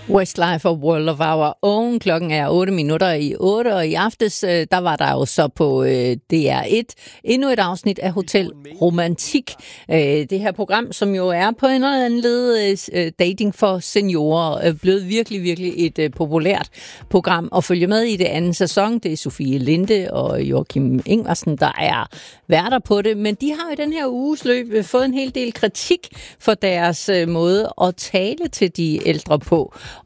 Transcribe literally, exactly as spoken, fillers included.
Westlife og World of Our Own. Klokken er otte minutter i otte, og i aftes, der var der jo så på D R et endnu et afsnit af Hotel Romantik. Det her program, som jo er på en eller anden led dating for seniorer, blevet virkelig, virkelig et populært program at følge med i det anden sæson. Det er Sofie Linde og Joachim Ingersen, der er værter på det, men de har jo i den her uges løb fået en hel del kritik for deres måde at tale til de ældre på.